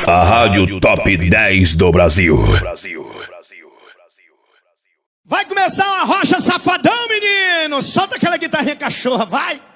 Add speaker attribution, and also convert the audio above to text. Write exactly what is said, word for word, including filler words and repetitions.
Speaker 1: A rádio top dez do Brasil.
Speaker 2: Vai começar uma rocha safadão, menino. Solta aquela guitarrinha cachorra, vai.